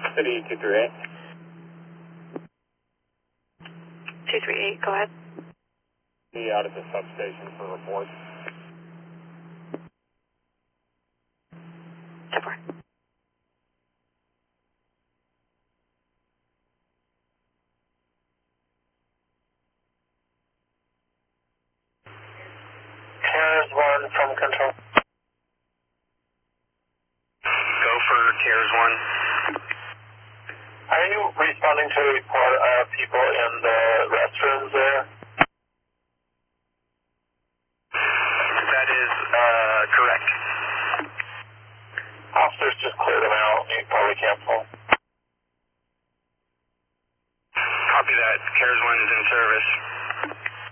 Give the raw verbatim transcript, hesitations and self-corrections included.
City two three eight. two three eight, go ahead. Be out at the substation for report. ten four. CARES one from control. Go for CARES one. Are you responding to a report of people in the restrooms there? That is uh, correct.